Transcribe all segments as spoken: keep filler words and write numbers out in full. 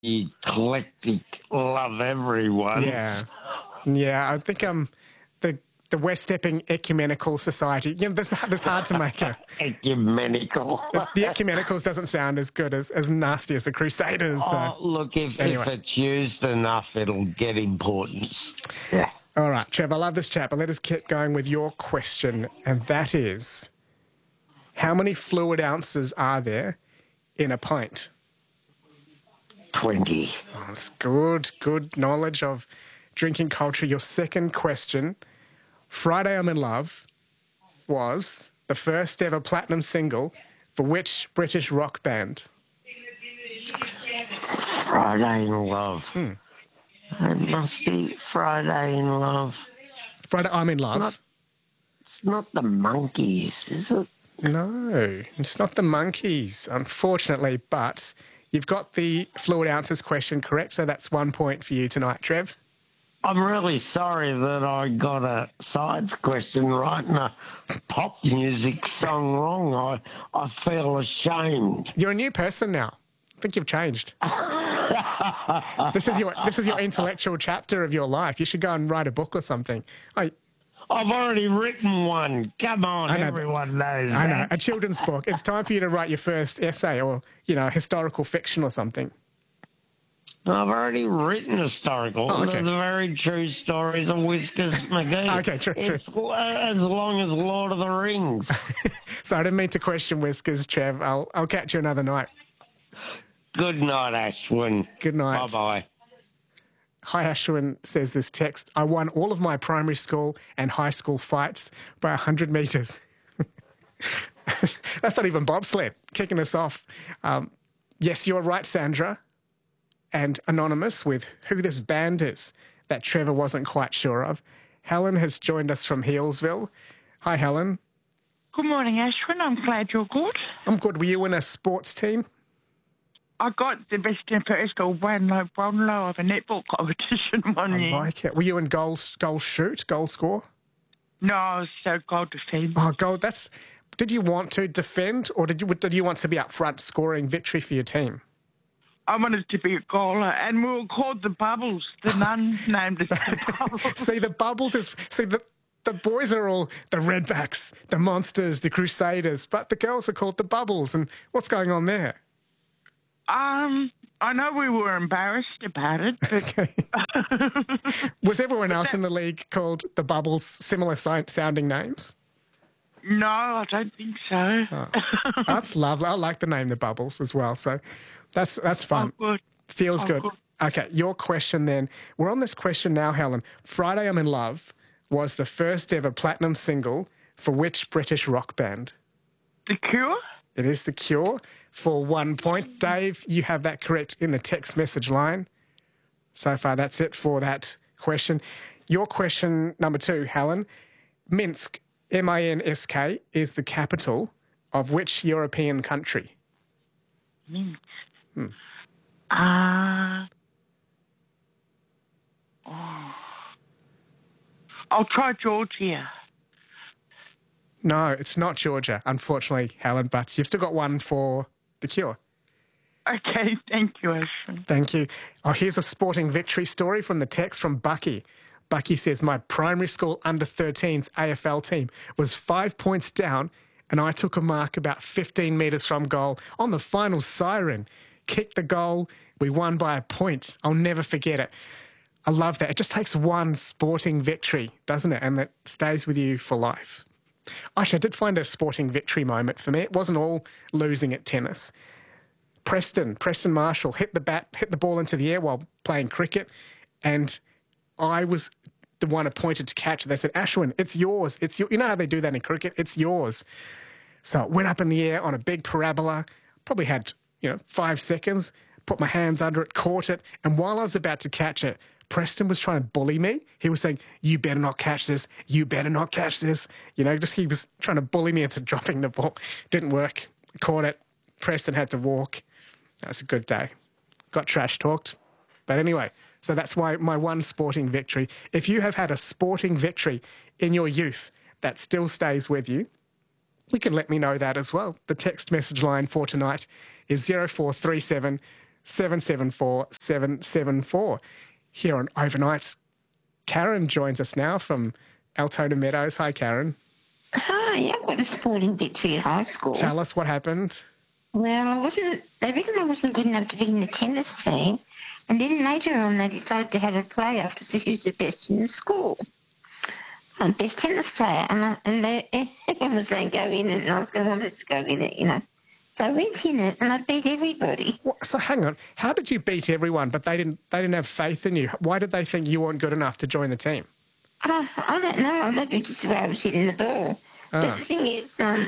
eclectic, love everyone. Yeah. Yeah, I think um, the the West Stepping Ecumenical Society, you know, that's, that's hard to make a... Ecumenical. The, the Ecumenicals doesn't sound as good, as, as nasty as the Crusaders. So. Oh, look, if, Anyway. if it's used enough, it'll get importance. Yeah. All right, Trev, I love this chat, but let us keep going with your question, and that is, how many fluid ounces are there in a pint? twenty. Oh, that's good, good knowledge of drinking culture. Your second question, Friday I'm in Love was the first ever platinum single for which British rock band? Friday in Love. Hmm. It must be Friday in Love. Friday I'm in Love? Not, it's not the Monkeys, is it? No, it's not the Monkeys, unfortunately, but you've got the fluid ounces question correct, so that's one point for you tonight, Trev. I'm really sorry that I got a science question right and a pop music song wrong. I, I feel ashamed. You're a new person now. I think you've changed. this is your this is your intellectual chapter of your life. You should go and write a book or something. I, I've already written one. Come on, know, everyone knows I that. know, a children's book. It's time for you to write your first essay or, you know, historical fiction or something. I've already written historical. Oh, okay. The very true stories of Whiskers McGee. Okay, true, true. It's as long as Lord of the Rings. So I didn't mean to question Whiskers, Trev. I'll, I'll catch you another night. Good night, Ashwin. Good night. Bye-bye. Hi, Ashwin says this text. I won all of my primary school and high school fights by one hundred metres. That's not even bobsled, kicking us off. Um, yes, you're right, Sandra. And Anonymous with who this band is that Trevor wasn't quite sure of. Helen has joined us from Healesville. Hi, Helen. Good morning, Ashwin. I'm glad you're good. I'm good. Were you in a sports team? I got the best in first school, Brownlow, Brownlow of a netball competition one I year. like it. Were you in goal, goal shoot, goal score? No, I was so goal defend. Oh, goal. That's... Did you want to defend or did you, did you want to be up front scoring victory for your team? I wanted to be a goaler, and we were called the Bubbles. The nuns named us the Bubbles. See, the Bubbles is... See, the, the boys are all the Redbacks, the Monsters, the Crusaders, but the girls are called the Bubbles. And what's going on there? Um, I know we were embarrassed about it, but... Okay. Was everyone else in the league called the Bubbles, similar si- sounding names? No, I don't think so. Oh, that's lovely. I like the name the Bubbles as well, so that's that's fun. Oh, good. Feels Oh, good. good. Okay, your question then. We're on this question now, Helen. Friday I'm in Love was the first ever platinum single for which British rock band? The Cure? It is The Cure for one point. Dave, you have that correct in the text message line. So far, that's it for that question. Your question number two, Helen. Minsk, M I N S K, is the capital of which European country? Minsk. Hmm. Uh, oh. I'll try Georgia. No, it's not Georgia, unfortunately, Helen, but you've still got one for The Cure. Okay, thank you, Ashwin. Thank you. Oh, here's a sporting victory story from the text from Bucky. Bucky says, my primary school under thirteens A F L team was five points down and I took a mark about fifteen metres from goal on the final siren. Kicked the goal. We won by a point. I'll never forget it. I love that. It just takes one sporting victory, doesn't it? And that stays with you for life. Actually, I did find a sporting victory moment for me. It wasn't all losing at tennis. Preston, Preston Marshall hit the bat, hit the ball into the air while playing cricket, and I was the one appointed to catch it. They said, Ashwin, it's yours. It's your, you know how they do that in cricket? It's yours. So it went up in the air on a big parabola, probably had, you know, five seconds, put my hands under it, caught it, and while I was about to catch it, Preston was trying to bully me. He was saying, you better not catch this. You better not catch this. You know, just he was trying to bully me into dropping the ball. Didn't work. Caught it. Preston had to walk. That was a good day. Got trash talked. But anyway, so that's why my one sporting victory. If you have had a sporting victory in your youth that still stays with you, you can let me know that as well. The text message line for tonight is zero four three seven, seven seven four seven seven four. Here on Overnight, Karen joins us now from Altona Meadows. Hi, Karen. Hi, I got a sporting victory at high school. Tell us what happened. Well, I wasn't, they reckon I wasn't good enough to be in the tennis team, and then later on they decided to have a playoff to see who's the best in the school. I'm best tennis player, and, I, and they, everyone was going to go in it, and I was going to want to go in it, you know. So I went in it, and I beat everybody. What, so hang on, how did you beat everyone, but they didn't they didn't have faith in you? Why did they think you weren't good enough to join the team? Uh, I don't know, I maybe just the way I was hitting the ball. Ah. But the thing is, um,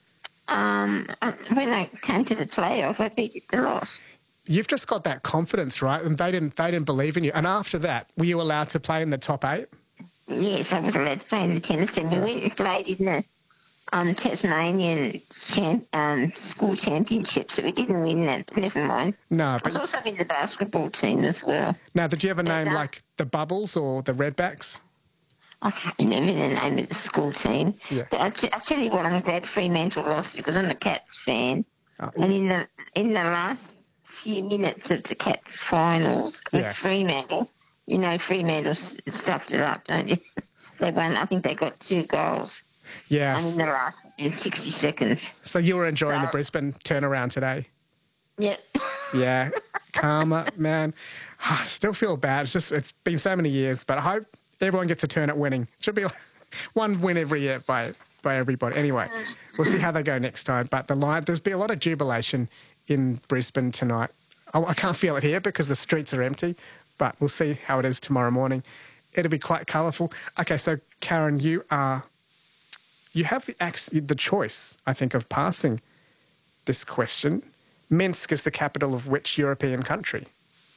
um, uh, when I came to the playoff, I beat the loss. You've just got that confidence, right? And they didn't they didn't believe in you. And after that, were you allowed to play in the top eight? Yes, I was allowed to play in the tennis team. We went and played in the um, Tasmanian champ, um, school championships, so we didn't win that, but never mind. No, I was but also in the basketball team as well. now did you have a name no. like the Bubbles or the Redbacks? I can't remember the name of the school team. Yeah. But I, t- I tell you what, I'm glad Fremantle lost because I'm a Cats fan. Oh. And in the in the last few minutes of the Cats finals with Yeah. Fremantle, you know, Fremantle s- stuffed it up, don't you? They won, I think they got two goals. And in Yes. the last in sixty seconds. So you were enjoying the No. Brisbane turnaround today? Yep. Yeah. Karma, man. I still feel bad. It's just it's been so many years, but I hope everyone gets a turn at winning. Should be like one win every year by by everybody. Anyway, we'll see how they go next time. But the line, there's been a lot of jubilation in Brisbane tonight. I, I can't feel it here because the streets are empty, but we'll see how it is tomorrow morning. It'll be quite colourful. Okay, so Karen, you are you have the ac- the choice, I think, of passing this question. Minsk is the capital of which European country?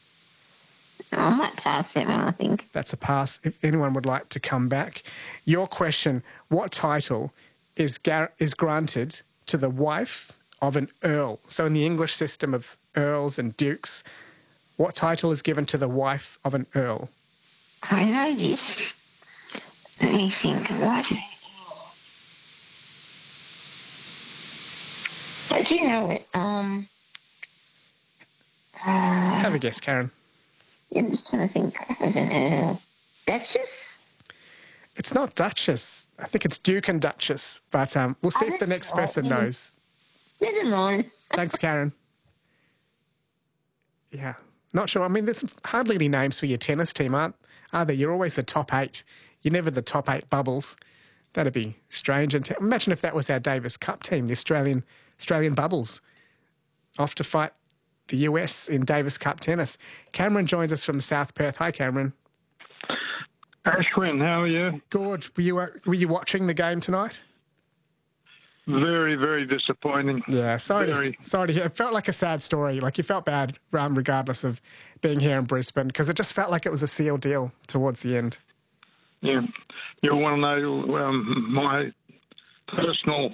I might pass that one, I think. That's a pass. If anyone would like to come back. Your question, what title is gar- is granted to the wife of an earl? So in the English system of earls and dukes, what title is given to the wife of an earl? I know this. Let me think. What? I do know it. Um, Have a guess, Karen. I'm just trying to think. I don't know. Duchess? It's not Duchess. I think it's Duke and Duchess. But um, we'll see Oh, if the that's next person right. knows. Never mind. Thanks, Karen. Yeah, not sure. I mean, there's hardly any names for your tennis team, aren't are there? You're always the top eight. You're never the top eight bubbles. That'd be strange. And te- imagine if that was our Davis Cup team, the Australian Australian Bubbles, off to fight the U S in Davis Cup tennis. Cameron joins us from South Perth. Hi, Cameron. Ashwin, how are you? Good. Were you uh, were you watching the game tonight? Very, very disappointing. Yeah, sorry. Very. To, sorry to hear. It felt like a sad story. Like you felt bad, um, regardless of being here in Brisbane, because it just felt like it was a sealed deal towards the end. Yeah. You want to know um, my personal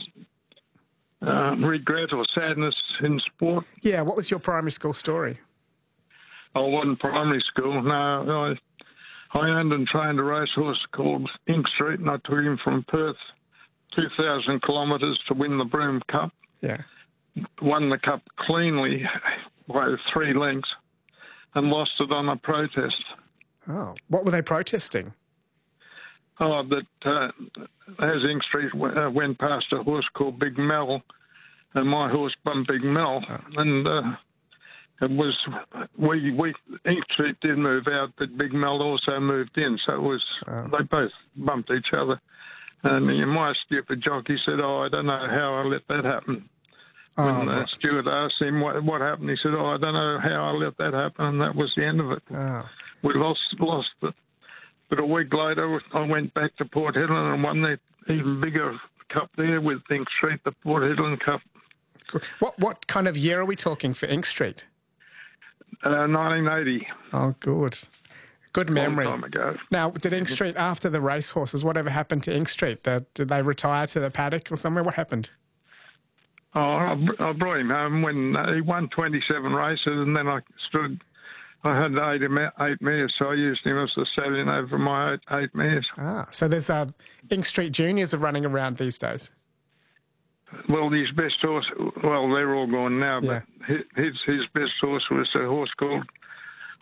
uh, regret or sadness in sport? Yeah, what was your primary school story? I wasn't primary school. No, I, I owned and trained a racehorse called Ink Street, and I took him from Perth two thousand kilometres to win the Broome Cup. Yeah. Won the cup cleanly by three lengths and lost it on a protest. Oh, what were they protesting? Oh, that uh, as Ink Street w- uh, went past a horse called Big Mel, and my horse bumped Big Mel, Oh. and uh, it was we we Ink Street did move out, but Big Mel also moved in, so it was Oh. they both bumped each other. And my stupid jockey said, "Oh, I don't know how I let that happen." Oh, When uh, right. Stuart asked him what, what happened, he said, "Oh, I don't know how I let that happen," and that was the end of it. Oh. We lost lost it. But a week later, I went back to Port Hedland and won the even bigger cup there with Ink Street, the Port Hedland Cup, What what kind of year are we talking for Ink Street? uh, nineteen eighty. Oh, good. Good memory. Long time ago. Now, did Ink Street, after the racehorses, whatever happened to Ink Street? Did, did they retire to the paddock or somewhere? What happened? Oh, I, br- I brought him home when uh, he won twenty-seven races, and then I stood. I had eight, ma- eight mares, so I used him as the stallion over my eight, eight mares. Ah, so there's uh, Ink Street Juniors are running around these days. Well, his best horse, well, they're all gone now, Yeah. but his his best horse was a horse called